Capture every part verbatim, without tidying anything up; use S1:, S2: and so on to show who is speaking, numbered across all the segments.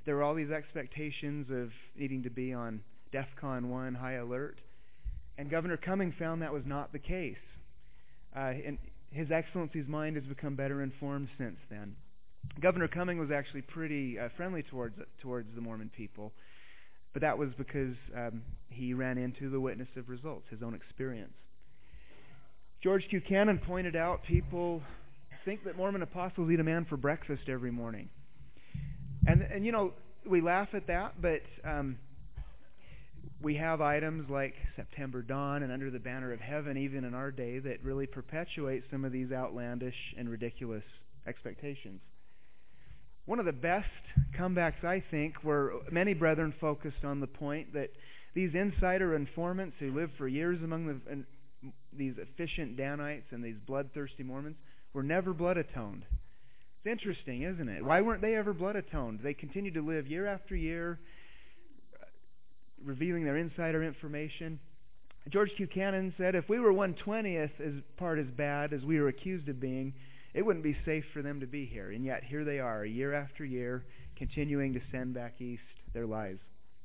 S1: there were all these expectations of needing to be on DEFCON one, high alert. And Governor Cumming found that was not the case. Uh, and His Excellency's mind has become better informed since then. Governor Cumming was actually pretty uh, friendly towards towards the Mormon people, but that was because um, he ran into the witness of results, his own experience. George Q. Cannon pointed out people think that Mormon apostles eat a man for breakfast every morning. And, and you know, we laugh at that, but um, we have items like September Dawn and Under the Banner of Heaven, even in our day, that really perpetuate some of these outlandish and ridiculous expectations. One of the best comebacks, I think, were many brethren focused on the point that these insider informants who lived for years among the, and these efficient Danites and these bloodthirsty Mormons were never blood atoned. It's interesting, isn't it? Why weren't they ever blood atoned? They continued to live year after year, revealing their insider information. George Q. Cannon said, if we were one twentieth as part as bad as we were accused of being, it wouldn't be safe for them to be here. And yet here they are, year after year, continuing to send back east their lies.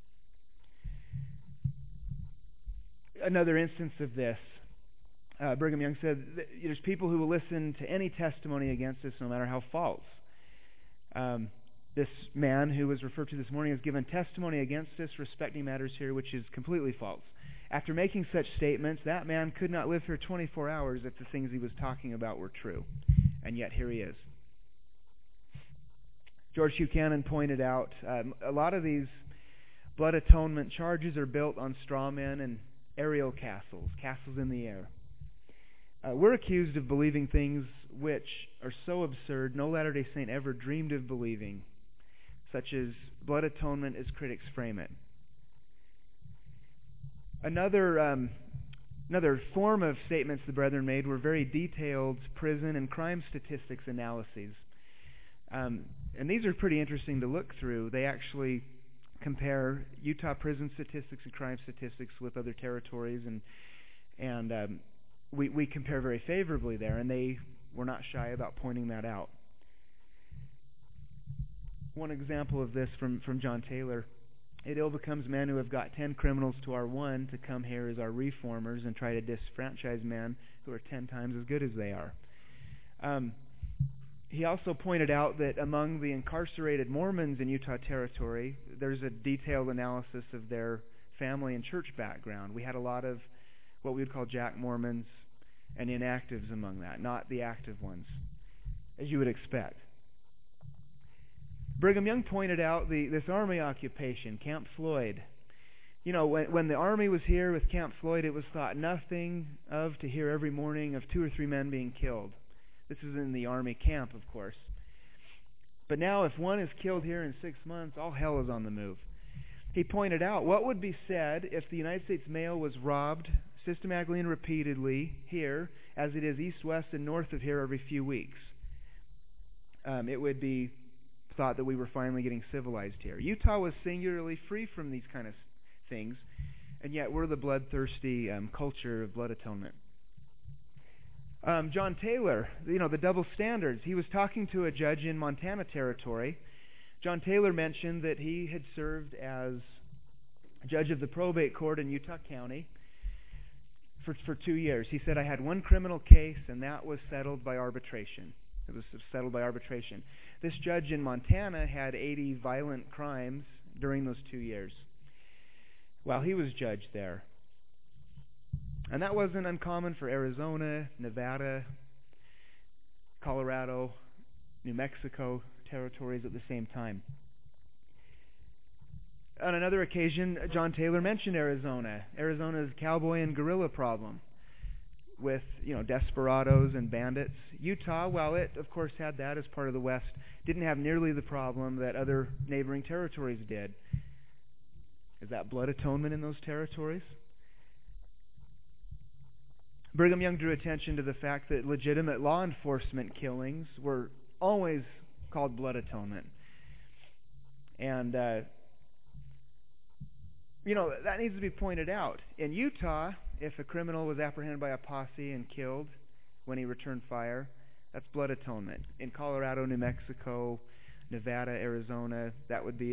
S1: Another instance of this, uh, Brigham Young said, there's people who will listen to any testimony against us, no matter how false. Um, this man who was referred to this morning has given testimony against us respecting matters here, which is completely false. After making such statements, that man could not live here twenty-four hours if the things he was talking about were true. And yet here he is. George Hugh Cannon pointed out um, a lot of these blood atonement charges are built on straw men and aerial castles, castles in the air. Uh, we're accused of believing things which are so absurd no Latter-day Saint ever dreamed of believing, such as blood atonement as critics frame it. Another um, another form of statements the brethren made were very detailed prison and crime statistics analyses. Um, and these are pretty interesting to look through. They actually compare Utah prison statistics and crime statistics with other territories, and and um, we, we compare very favorably there, and they were not shy about pointing that out. One example of this from, from John Taylor: it ill becomes men who have got ten criminals to our one to come here as our reformers and try to disfranchise men who are ten times as good as they are. Um, he also pointed out that among the incarcerated Mormons in Utah Territory, there's a detailed analysis of their family and church background. We had a lot of what we would call Jack Mormons and inactives among that, not the active ones, as you would expect. Brigham Young pointed out the, this army occupation, Camp Floyd. You know, when, when the army was here with Camp Floyd, it was thought nothing of to hear every morning of two or three men being killed. This is in the army camp, of course. But now if one is killed here in six months, all hell is on the move. He pointed out what would be said if the United States mail was robbed systematically and repeatedly here, as it is east, west, and north of here every few weeks. Um, it would be thought that we were finally getting civilized here. Utah was singularly free from these kind of things, and yet we're the bloodthirsty um, culture of blood atonement. Um, John Taylor, you know, the double standards. He was talking to a judge in Montana Territory. John Taylor mentioned that he had served as judge of the probate court in Utah County for, for two years. He said, I had one criminal case, and that was settled by arbitration. It was settled by arbitration. This judge in Montana had eighty violent crimes during those two years while he was judge there. And that wasn't uncommon for Arizona, Nevada, Colorado, New Mexico territories at the same time. On another occasion, John Taylor mentioned Arizona, Arizona's cowboy and guerrilla problem with, you know, desperados and bandits. Utah, while it, of course, had that as part of the West, didn't have nearly the problem that other neighboring territories did. Is that blood atonement in those territories? Brigham Young drew attention to the fact that legitimate law enforcement killings were always called blood atonement. And, uh, you know, that needs to be pointed out. In Utah, if a criminal was apprehended by a posse and killed when he returned fire, that's blood atonement. In Colorado, New Mexico, Nevada, Arizona, that would be